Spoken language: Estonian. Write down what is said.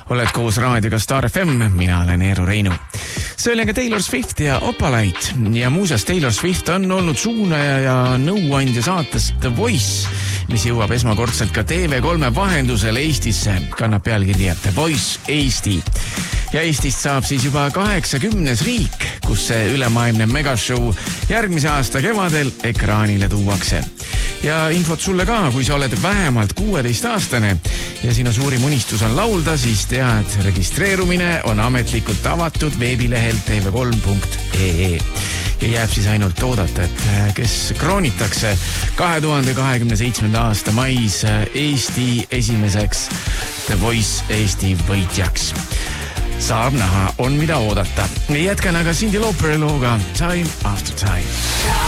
Oled koos raadioga Star FM, mina olen Eero Reinu. See oli aga Taylor Swift ja Opalite ja muuseas Taylor Swift on olnud suunaja ja nõuandja saates The Voice, mis jõuab esmakordselt ka TV3 vahendusel Eestisse, kannab pealkirja The Voice Eesti. Ja Eestist saab siis juba 80. riik, kus see ülemaailmne megashow järgmise aasta kevadel ekraanile tuuakse. Ja infot sulle ka, kui sa oled vähemalt 16-aastane ja sinu suurim unistus on laulda, siis tead, registreerumine on ametlikult avatud veebilehel tv3.ee. Ja jääb siis ainult oodata, et kes kroonitakse 2027. aasta mais Eesti esimeseks The Voice Eesti võitjaks. Saab näha, on mida oodata. Jätkan aga Cyndi Lauperi looga Time After Time.